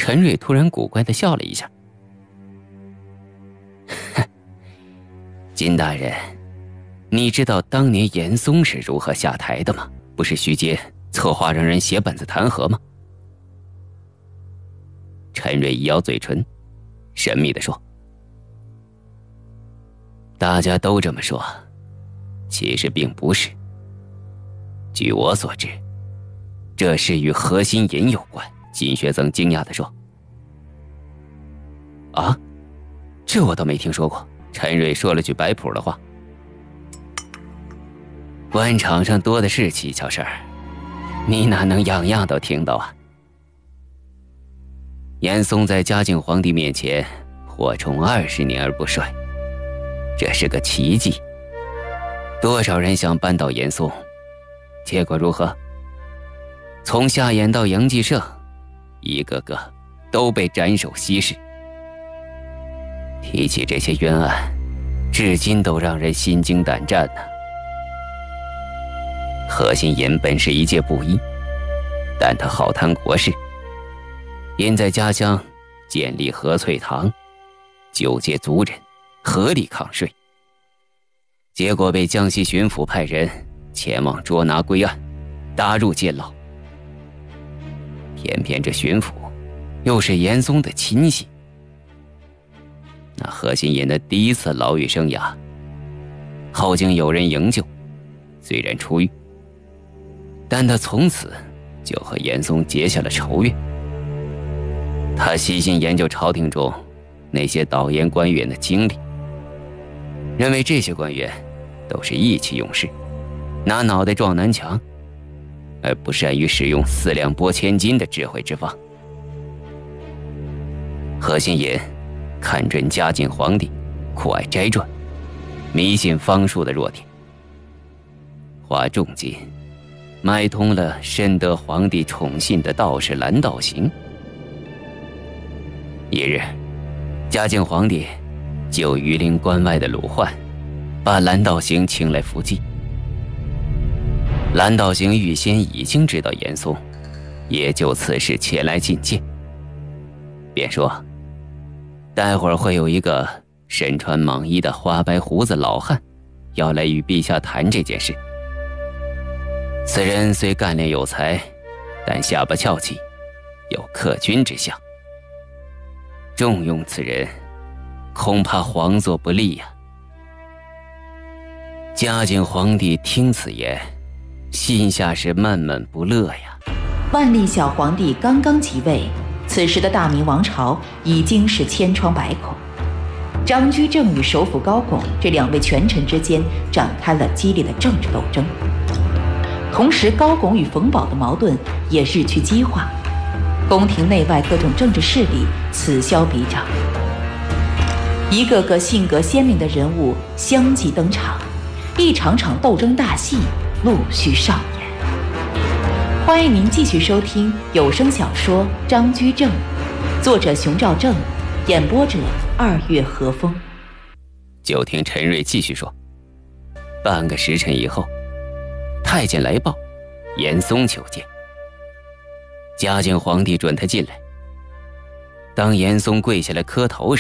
陈瑞突然古怪地笑了一下。金大人，你知道当年严嵩是如何下台的吗？不是徐阶策划让人写本子弹劾吗？陈瑞一咬嘴唇，神秘地说：大家都这么说，其实并不是。据我所知，这事与何心隐有关。金学曾惊讶地说：啊，这我倒没听说过。陈瑞说了句摆谱的话：官场上多的是蹊跷事儿，你哪能样样都听到啊？严嵩在嘉靖皇帝面前火冲20年而不衰，这是个奇迹。多少人想扳倒严嵩，结果如何？从夏衍到杨继盛，一个个都被斩首息事。提起这些冤案，至今都让人心惊胆战呢。何心隐本是一介布衣，但他好贪国事，因在家乡建立和翠堂，纠结族人，合力抗税，结果被江西巡抚派人前往捉拿归案，打入监牢。偏偏这巡抚又是严嵩的亲信，那何心隐的第一次牢狱生涯，后经有人营救，虽然出狱，但他从此就和严嵩结下了仇怨。他细心研究朝廷中那些导言官员的经历，认为这些官员都是意气用事，拿脑袋撞南墙，而不善于使用4两拨千斤的智慧之法。何心隐看准嘉靖皇帝酷爱斋传，迷信方术的弱点，花重金买通了深得皇帝宠信的道士蓝道行。一日，嘉靖皇帝就榆林关外的鲁焕，把蓝道行请来伏击。蓝道行预先已经知道严嵩也就此事前来觐见，便说待会儿会有一个身穿蟒衣的花白胡子老汉要来与陛下谈这件事。此人虽干练有才，但下巴翘起，有克君之相，重用此人恐怕皇祚不利呀。嘉靖皇帝听此言，心下是闷闷不乐呀。 万历小皇帝刚刚即位，此时的大明王朝已经是千疮百孔。张居正与首辅高拱这2位权臣之间展开了激烈的政治斗争，同时高拱与冯保的矛盾也日趋激化，宫廷内外各种政治势力此消彼长，一个个性格鲜明的人物相继登场，一场场斗争大戏陆续上演。欢迎您继续收听有声小说《张居正》，作者熊兆正，演播者2月和风。 就听陈瑞继续说，半个时辰以后，太监来报，严嵩求见。嘉靖皇帝准他进来。当严嵩跪下来磕头时，